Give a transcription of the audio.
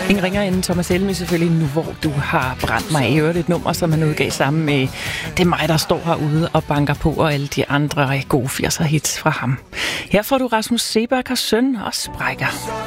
Ingen ringer inden Thomas Helmig selvfølgelig nu, hvor du har brændt mig i øvrigt et nummer, som han udgav sammen med Det er mig, der står herude og banker på, og alle de andre gode 80'er hits fra ham. Her får du Rasmus Seebach og Søn og Sprækker.